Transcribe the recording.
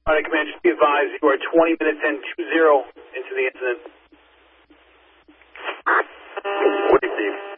All right, Commander, just be advised, you are 20 minutes and 2-0 into the incident. 40 feet.